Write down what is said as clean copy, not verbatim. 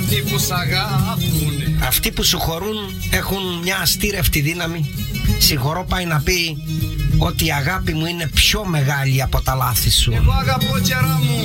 αυτοί που σ' αγάπουνε. Αυτοί που συγχωρούν έχουν μια αστήρευτη δύναμη. Συγχωρώ πάει να πει ότι η αγάπη μου είναι πιο μεγάλη από τα λάθη σου. Εγώ αγαπώ, κερά μου,